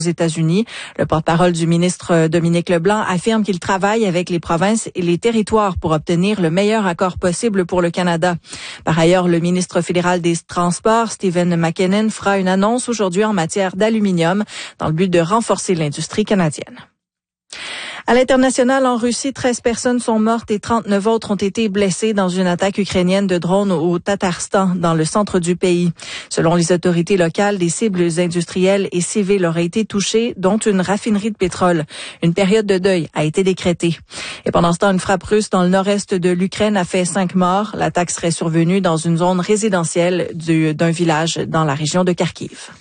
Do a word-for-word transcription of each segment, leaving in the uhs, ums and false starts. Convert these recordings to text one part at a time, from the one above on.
aux États-Unis. Le porte-parole du ministre Dominique Leblanc affirme qu'il travaille avec les provinces et les territoires pour obtenir le meilleur accord possible pour le Canada. Par ailleurs, le ministre fédéral des Transports, Stephen McKinnon, fera une annonce aujourd'hui en matière d'aluminium dans le but de renforcer l'industrie canadienne. À l'international, en Russie, treize personnes sont mortes et trente-neuf autres ont été blessées dans une attaque ukrainienne de drones au Tatarstan, dans le centre du pays. Selon les autorités locales, des cibles industrielles et civiles auraient été touchées, dont une raffinerie de pétrole. Une période de deuil a été décrétée. Et pendant ce temps, une frappe russe dans le nord-est de l'Ukraine a fait cinq morts. L'attaque serait survenue dans une zone résidentielle du, d'un village dans la région de Kharkiv.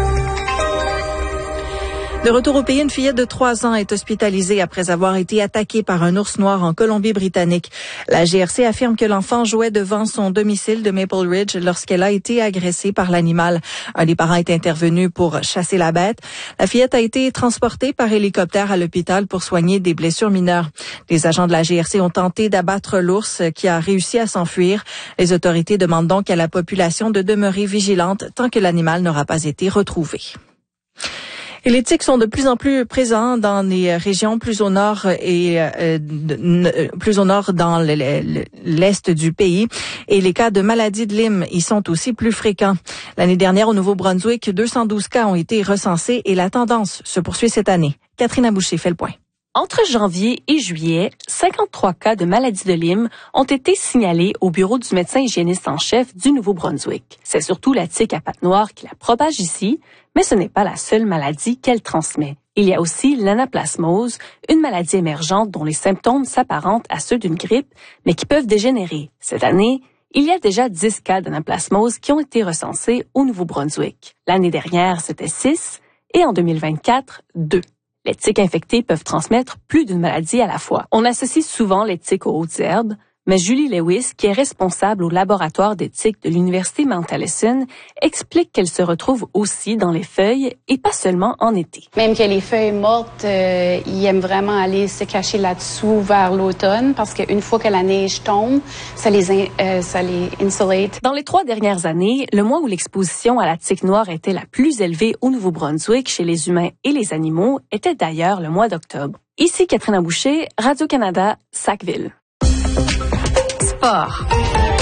De retour au pays, une fillette de trois ans est hospitalisée après avoir été attaquée par un ours noir en Colombie-Britannique. La G R C affirme que l'enfant jouait devant son domicile de Maple Ridge lorsqu'elle a été agressée par l'animal. Un des parents est intervenu pour chasser la bête. La fillette a été transportée par hélicoptère à l'hôpital pour soigner des blessures mineures. Les agents de la G R C ont tenté d'abattre l'ours qui a réussi à s'enfuir. Les autorités demandent donc à la population de demeurer vigilante tant que l'animal n'aura pas été retrouvé. Et les tiques sont de plus en plus présents dans les régions plus au nord et euh, plus au nord dans l'est du pays. Et les cas de maladie de Lyme y sont aussi plus fréquents. L'année dernière, au Nouveau-Brunswick, deux cent douze cas ont été recensés et la tendance se poursuit cette année. Catherine Aboucher fait le point. Entre janvier et juillet, cinquante-trois cas de maladie de Lyme ont été signalés au bureau du médecin hygiéniste en chef du Nouveau-Brunswick. C'est surtout la tique à pattes noires qui la propage ici, mais ce n'est pas la seule maladie qu'elle transmet. Il y a aussi l'anaplasmose, une maladie émergente dont les symptômes s'apparentent à ceux d'une grippe, mais qui peuvent dégénérer. Cette année, il y a déjà dix cas d'anaplasmose qui ont été recensés au Nouveau-Brunswick. L'année dernière, c'était six, et en deux mille vingt-quatre, deux. Les tiques infectées peuvent transmettre plus d'une maladie à la fois. On associe souvent les tiques aux hautes herbes, mais Julie Lewis, qui est responsable au laboratoire des tiques de l'Université Mount Allison, explique qu'elles se retrouvent aussi dans les feuilles et pas seulement en été. Même que les feuilles mortes, euh, ils aiment vraiment aller se cacher là-dessous vers l'automne parce qu'une fois que la neige tombe, ça les, in, euh, ça les insulate. Dans les trois dernières années, le mois où l'exposition à la tique noire était la plus élevée au Nouveau-Brunswick chez les humains et les animaux était d'ailleurs le mois d'octobre. Ici Catherine Aboucher, Radio-Canada, Sackville. Sport.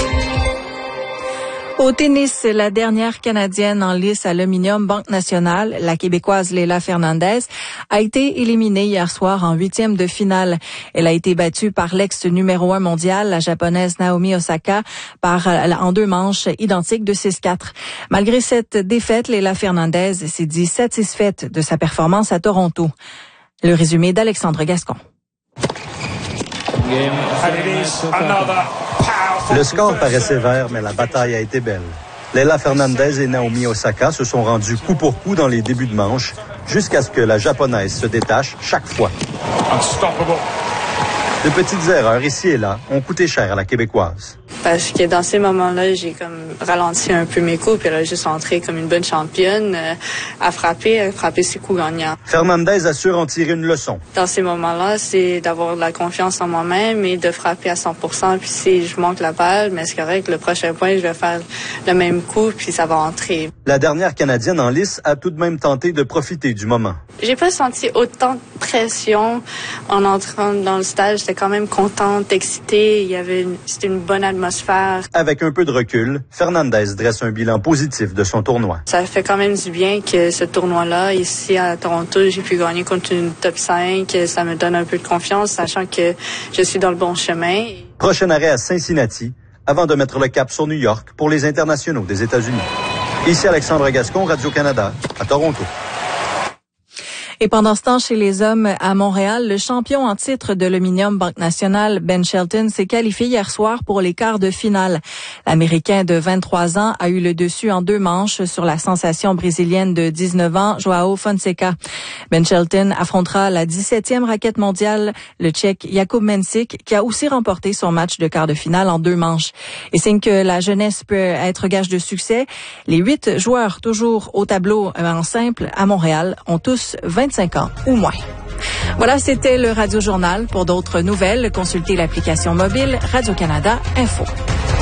Au tennis, la dernière Canadienne en lice aluminium Banque Nationale, la Québécoise Leylah Fernandez, a été éliminée hier soir en huitième de finale. Elle a été battue par l'ex numéro un mondial, la Japonaise Naomi Osaka, par en deux manches identiques de six quatre. Malgré cette défaite, Leylah Fernandez s'est dit satisfaite de sa performance à Toronto. Le résumé d'Alexandre Gascon. Le score paraît sévère, mais la bataille a été belle. Leylah Fernandez et Naomi Osaka se sont rendus coup pour coup dans les débuts de manche, jusqu'à ce que la Japonaise se détache chaque fois. De petites erreurs ici et là ont coûté cher à la Québécoise. Parce que dans ces moments-là, j'ai comme ralenti un peu mes coups, puis elle a juste entré comme une bonne championne euh, à frapper, à frapper ses coups gagnants. Fernandez assure en tirer une leçon. Dans ces moments-là, c'est d'avoir de la confiance en moi-même et de frapper à cent pour cent. Puis si je manque la balle, mais c'est correct, le prochain point, je vais faire le même coup, puis ça va entrer. La dernière Canadienne en lice a tout de même tenté de profiter du moment. J'ai pas senti autant de pression en entrant dans le stade. J'étais quand même contente, excitée. Il y avait une, c'était une bonne atmosphère. Avec un peu de recul, Fernandez dresse un bilan positif de son tournoi. Ça fait quand même du bien que ce tournoi-là, ici à Toronto, j'ai pu gagner contre une top cinq. Ça me donne un peu de confiance, sachant que je suis dans le bon chemin. Prochain arrêt à Cincinnati, avant de mettre le cap sur New York pour les internationaux des États-Unis. Ici Alexandre Gascon, Radio-Canada, à Toronto. Et pendant ce temps, chez les hommes à Montréal, le champion en titre de l'Aluminium Banque Nationale, Ben Shelton, s'est qualifié hier soir pour les quarts de finale. L'Américain de vingt-trois ans a eu le dessus en deux manches sur la sensation brésilienne de dix-neuf ans, Joao Fonseca. Ben Shelton affrontera la dix-septième raquette mondiale, le Tchèque Jakub Mensik, qui a aussi remporté son match de quart de finale en deux manches. Et signe que la jeunesse peut être gage de succès, les huit joueurs toujours au tableau en simple à Montréal ont tous vingt-cinq ans ou moins. Voilà, c'était le Radio Journal. Pour d'autres nouvelles, consultez l'application mobile Radio-Canada Info.